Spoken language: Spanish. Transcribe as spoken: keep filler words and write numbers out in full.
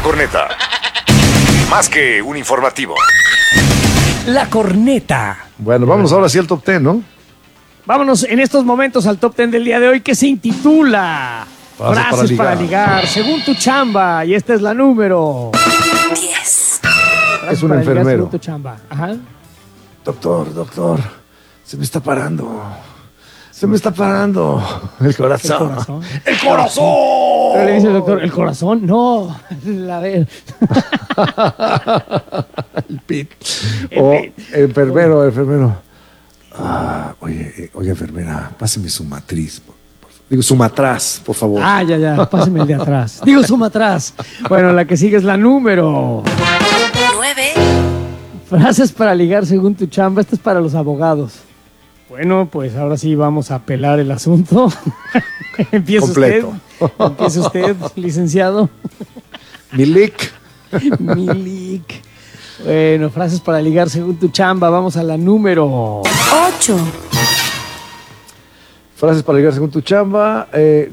corneta. Más que un informativo. La corneta. Bueno, vámonos ahora sí al top ten, ¿no? Vámonos en estos momentos al top ten del día de hoy, que se intitula Frases Frases para ligar. para ligar, según tu chamba. Y esta es la número diez. Frases Es un para ligar enfermero. según tu chamba. Ajá. Doctor, doctor, se me está parando. Se me está parando el corazón. El corazón. ¡El corazón! Pero le dice el doctor, ¿el corazón? No, la ver. El pit. El O pit. enfermero, enfermero. Ah, oye, eh, oye, enfermera, páseme su matriz. por- por favor. Digo, su matraz, por favor. Ah, ya, ya, páseme el de atrás. Digo, suma atrás. Bueno, la que sigue es la número. nueve. Frases para ligar según tu chamba. Esta es para los abogados. Bueno, pues ahora sí vamos a pelar el asunto. Empieza Completo. usted. Empieza usted, licenciado. Milik. Milik. Bueno, frases para ligar según tu chamba. Vamos a la número. ocho. Frases para llegar según tu chamba. Eh,